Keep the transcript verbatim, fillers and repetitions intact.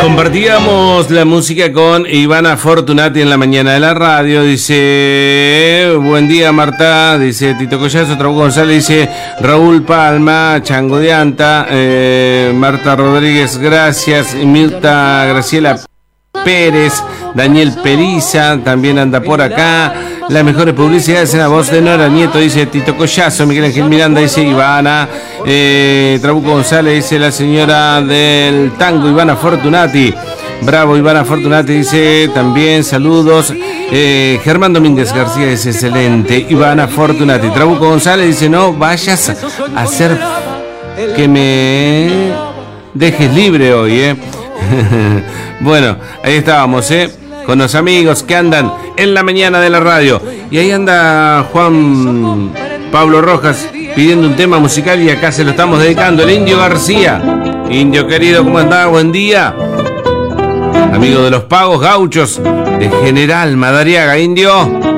Compartíamos la música con Ivana Fortunati en la mañana de la radio. Dice, buen día Marta, dice Tito Collazo, Trabuco González, dice Raúl Palma, Chango de Anta, eh, Marta Rodríguez, gracias, Mirta Graciela Pérez, Daniel Periza, también anda por acá. Las mejores publicidades en la voz de Nora Nieto, dice Tito Collazo. Miguel Ángel Miranda, dice Ivana. eh, Trabuco González, dice la señora del tango, Ivana Fortunati. Bravo, Ivana Fortunati, dice también saludos. eh, Germán Domínguez García, dice excelente, Ivana Fortunati. Trabuco González dice, no vayas a hacer que me dejes libre hoy, eh bueno, ahí estábamos, ¿eh? Con los amigos que andan en la mañana de la radio. Y ahí anda Juan Pablo Rojas pidiendo un tema musical y acá se lo estamos dedicando. El Indio García. Indio querido, ¿cómo andás? Buen día. Amigo de los pagos gauchos de General Madariaga, Indio.